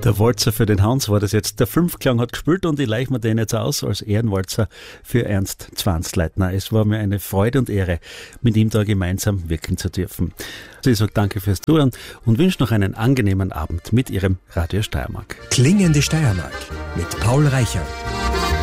Der Walzer für den Hans war das jetzt. Der Fünfklang hat gespielt und ich leiche mir den jetzt aus als Ehrenwalzer für Ernst Zwanzleitner. Es war mir eine Freude und Ehre, mit ihm da gemeinsam wirken zu dürfen. Ich sage danke fürs Zuhören und wünsche noch einen angenehmen Abend mit Ihrem Radio Steiermark. Klingende Steiermark mit Paul Reicher.